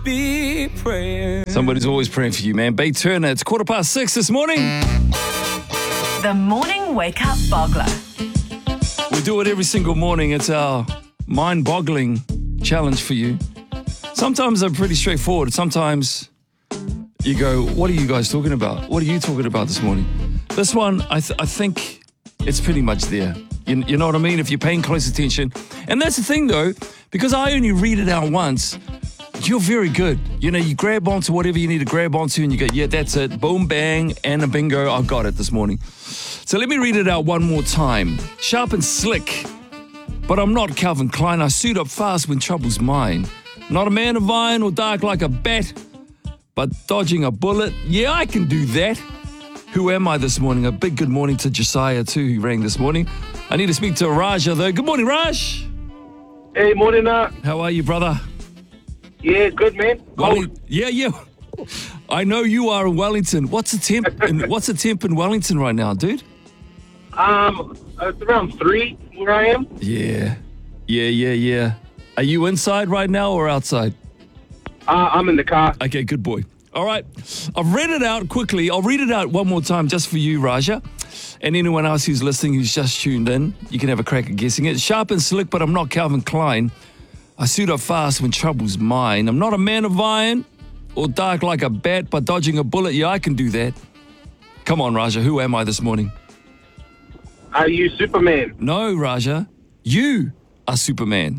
be praying. Somebody's always praying for you, man. Bay Turner, it's 6:15 this morning. The Morning Wake Up Boggler. We do it every single morning. It's our mind-boggling challenge for you. Sometimes they're pretty straightforward. Sometimes you go, what are you guys talking about? What are you talking about this morning? This one, I think it's pretty much there. You know what I mean? If you're paying close attention. And that's the thing, though, because I only read it out once, you're very good. You know, you grab onto whatever you need to grab onto and you go, yeah, that's it. Boom, bang, and a bingo. I got it this morning. So let me read it out one more time. Sharp and slick, but I'm not Calvin Klein. I suit up fast when trouble's mine. Not a man of iron or dark like a bat, but dodging a bullet, yeah, I can do that. Who am I this morning? A big good morning to Josiah, too, who rang this morning. I need to speak to Raja, though. Good morning, Raj. Hey, morning, How are you, brother? Yeah, good, man. Yeah. I know you are in Wellington. What's the temp in Wellington right now, dude? It's around 3 where I am. Yeah. Are you inside right now or outside? I'm in the car. Okay, good boy. All right. I've read it out quickly. I'll read it out one more time just for you, Raja. And anyone else who's listening who's just tuned in, you can have a crack at guessing it. Sharp and slick, but I'm not Calvin Klein. I suit up fast when trouble's mine. I'm not a man of iron or dark like a bat, but dodging a bullet, yeah, I can do that. Come on, Raja, who am I this morning? Are you Superman? No, Raja. You are Superman.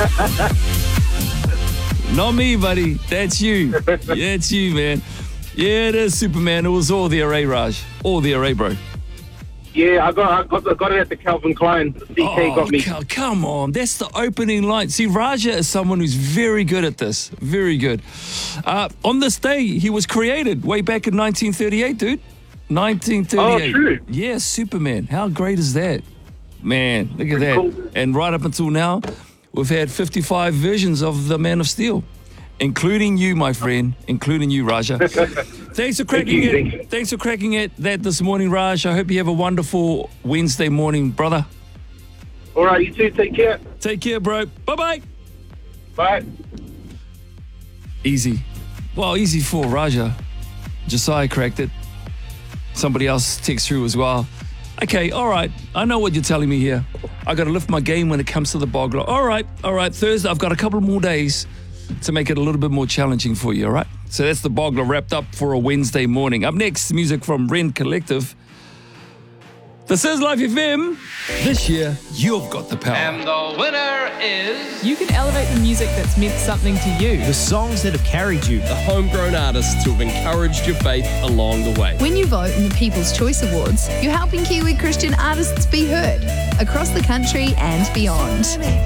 Not me, buddy. That's you. Yeah, it's you, man. Yeah, it is Superman. It was all there, Raj? All there, bro? Yeah, I got it at the Calvin Klein. CK got me. Come on. That's the opening line. See, Raja is someone who's very good at this. Very good. On this day, he was created way back in 1938, dude. 1938. Oh, true. Yeah, Superman. How great is that? Man, look at that. Cool. And right up until now, we've had 55 versions of the Man of Steel, including you, my friend, including you, Raja. Thanks for cracking it. Thanks for cracking it that this morning, Raj. I hope you have a wonderful Wednesday morning, brother. All right, you too. Take care. Take care, bro. Bye-bye. Bye. Easy. Well, easy for Raja. Josiah cracked it. Somebody else texts through as well. Okay, all right. I know what you're telling me here. I got to lift my game when it comes to the boggler. All right. Thursday, I've got a couple more days to make it a little bit more challenging for you, all right? So that's the boggler wrapped up for a Wednesday morning. Up next, music from Ren Collective. This is Life FM. This year, you've got the power. And the winner is... You can elevate the music that's meant something to you. The songs that have carried you. the homegrown artists who have encouraged your faith along the way. When you vote in the People's Choice Awards, you're helping Kiwi Christian artists be heard across the country and beyond.